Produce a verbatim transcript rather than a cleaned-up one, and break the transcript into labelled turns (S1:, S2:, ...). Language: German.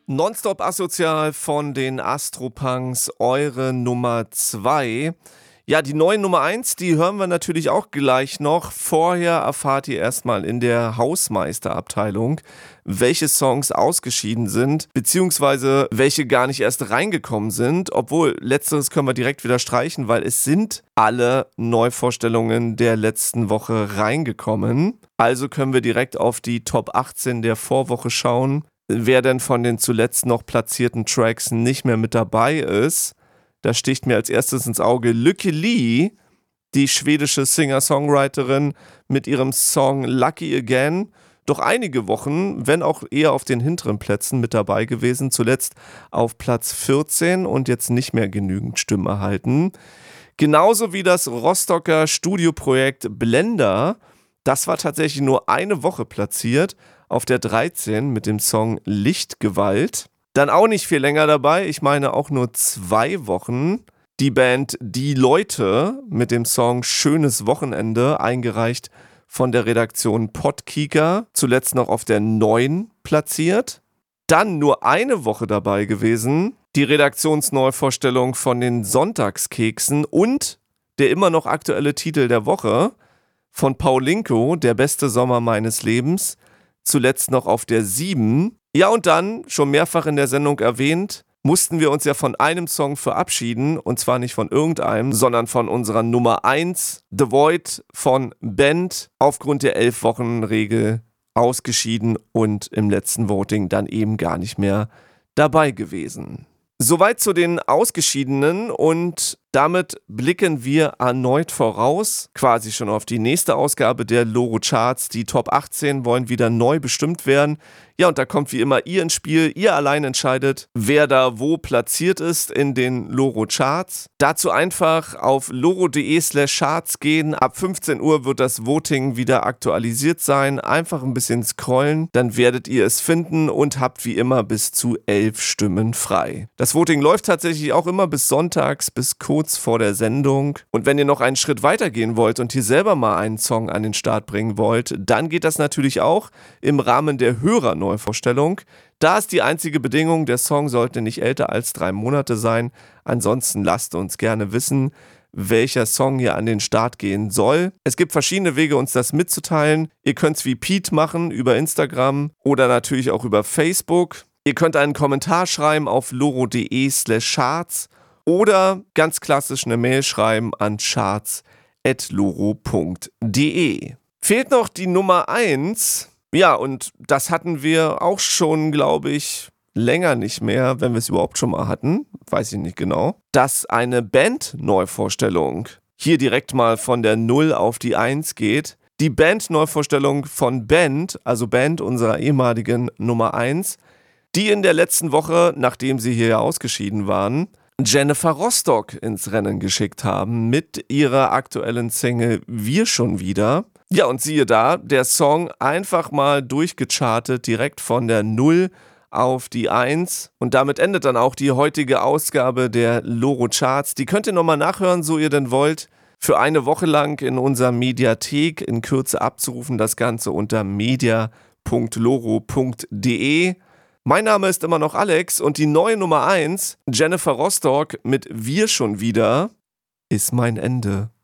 S1: Nonstop asozial von den Astropunks, eure Nummer zwei. Ja, die neue Nummer eins, die hören wir natürlich auch gleich noch. Vorher erfahrt ihr erstmal in der Hausmeisterabteilung, welche Songs ausgeschieden sind, beziehungsweise welche gar nicht erst reingekommen sind. Obwohl, letzteres können wir direkt wieder streichen, weil es sind alle Neuvorstellungen der letzten Woche reingekommen. Also können wir direkt auf die Top achtzehn der Vorwoche schauen. Wer denn von den zuletzt noch platzierten Tracks nicht mehr mit dabei ist, da sticht mir als erstes ins Auge Lykke Li, die schwedische Singer-Songwriterin mit ihrem Song Lucky Again. Doch einige Wochen, wenn auch eher auf den hinteren Plätzen mit dabei gewesen, zuletzt auf Platz vierzehn und jetzt nicht mehr genügend Stimmen erhalten. Genauso wie das Rostocker Studioprojekt Blender, das war tatsächlich nur eine Woche platziert, auf der dreizehn mit dem Song Lichtgewalt. Dann auch nicht viel länger dabei, ich meine auch nur zwei Wochen. Die Band Die Leute mit dem Song Schönes Wochenende, eingereicht von der Redaktion Podkicker, zuletzt noch auf der neun platziert. Dann nur eine Woche dabei gewesen, die Redaktionsneuvorstellung von den Sonntagskeksen und der immer noch aktuelle Titel der Woche von Paulinko, Der beste Sommer meines Lebens, zuletzt noch auf der sieben. Ja, und dann, schon mehrfach in der Sendung erwähnt, mussten wir uns ja von einem Song verabschieden, und zwar nicht von irgendeinem, sondern von unserer Nummer eins, The Void von Band, aufgrund der elf-Wochen-Regel ausgeschieden und im letzten Voting dann eben gar nicht mehr dabei gewesen. Soweit zu den Ausgeschiedenen, und damit blicken wir erneut voraus, quasi schon auf die nächste Ausgabe der Loro Charts. Die Top achtzehn wollen wieder neu bestimmt werden. Ja, und da kommt wie immer ihr ins Spiel. Ihr allein entscheidet, wer da wo platziert ist in den Loro Charts. Dazu einfach auf loro.de slash charts gehen. Ab fünfzehn Uhr wird das Voting wieder aktualisiert sein. Einfach ein bisschen scrollen, dann werdet ihr es finden und habt wie immer bis zu elf Stimmen frei. Das Voting läuft tatsächlich auch immer bis sonntags, bis kurz vor der Sendung. Und wenn ihr noch einen Schritt weiter gehen wollt und hier selber mal einen Song an den Start bringen wollt, dann geht das natürlich auch im Rahmen der Hörerneuvorstellung. Da ist die einzige Bedingung, der Song sollte nicht älter als drei Monate sein. Ansonsten lasst uns gerne wissen, welcher Song hier an den Start gehen soll. Es gibt verschiedene Wege, uns das mitzuteilen. Ihr könnt es wie Pete machen über Instagram oder natürlich auch über Facebook. Ihr könnt einen Kommentar schreiben auf loro.de slash charts oder ganz klassisch eine Mail schreiben an charts at loro punkt de. Fehlt noch die Nummer eins. Ja, und das hatten wir auch schon, glaube ich, länger nicht mehr, wenn wir es überhaupt schon mal hatten. Weiß ich nicht genau. Dass eine Band-Neuvorstellung hier direkt mal von der null auf die eins geht. Die Band-Neuvorstellung von Band, also Band unserer ehemaligen Nummer eins, die in der letzten Woche, nachdem sie hier ausgeschieden waren, Jennifer Rostock ins Rennen geschickt haben mit ihrer aktuellen Single Wir schon wieder. Ja, und siehe da, der Song einfach mal durchgechartet, direkt von der null auf die eins. Und damit endet dann auch die heutige Ausgabe der Loro Charts. Die könnt ihr nochmal nachhören, so ihr denn wollt. Für eine Woche lang in unserer Mediathek, in Kürze abzurufen, das Ganze unter media punkt loro punkt de. Mein Name ist immer noch Alex und die neue Nummer eins, Jennifer Rostock mit Wir schon wieder, ist mein Ende.